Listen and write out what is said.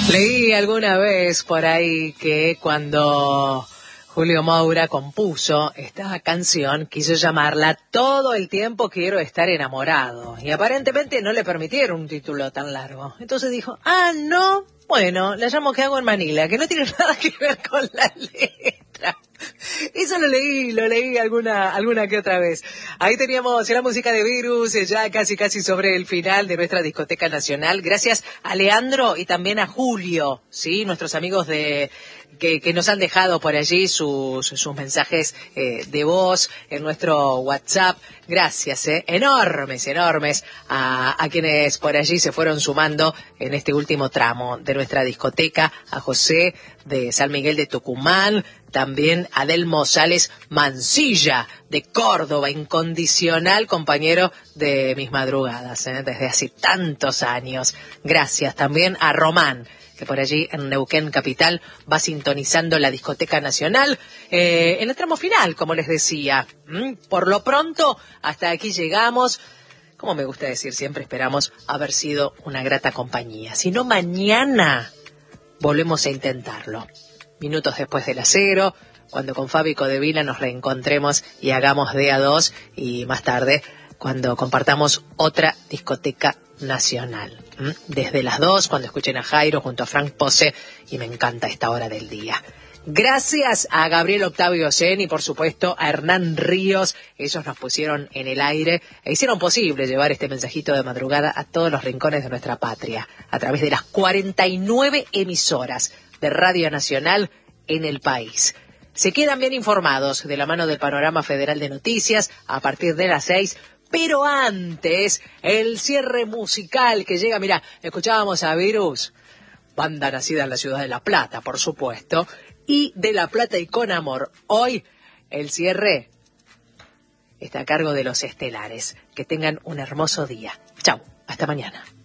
Leí alguna vez por ahí que cuando Julio Moura compuso esta canción, quiso llamarla Todo el tiempo quiero estar enamorado. Y aparentemente no le permitieron un título tan largo. Entonces dijo, no, bueno, la llamo ¿Qué hago en Manila? Que no tiene nada que ver con la letra. Eso lo leí alguna que otra vez. Ahí teníamos la música de Virus, ya casi sobre el final de nuestra discoteca nacional. Gracias a Leandro y también a Julio, ¿sí? Nuestros amigos que nos han dejado por allí sus mensajes de voz en nuestro WhatsApp. Gracias, enormes a quienes por allí se fueron sumando en este último tramo de nuestra discoteca. A José de San Miguel de Tucumán, también a Delmo Sales Mancilla de Córdoba, incondicional compañero de mis madrugadas, desde hace tantos años. Gracias también a Román, que por allí en Neuquén Capital va sintonizando la discoteca nacional en el tramo final, como les decía. Por lo pronto, hasta aquí llegamos. Como me gusta decir siempre, esperamos haber sido una grata compañía. Si no, mañana volvemos a intentarlo. Minutos después de las 0, cuando con Fabi Codevila nos reencontremos y hagamos de a 2, y más tarde, cuando compartamos otra discoteca nacional. Desde las 2, cuando escuchen a Jairo junto a Frank Pose, y me encanta esta hora del día. Gracias a Gabriel Octavio Zen y por supuesto a Hernán Ríos. Ellos nos pusieron en el aire e hicieron posible llevar este mensajito de madrugada a todos los rincones de nuestra patria, a través de las 49 emisoras de Radio Nacional en el país. Se quedan bien informados de la mano del Panorama Federal de Noticias a partir de las 6, pero antes, el cierre musical que llega. Mirá, escuchábamos a Virus, banda nacida en la ciudad de La Plata, por supuesto, y de La Plata y con amor. Hoy, el cierre está a cargo de Los Estelares. Que tengan un hermoso día. Chau, hasta mañana.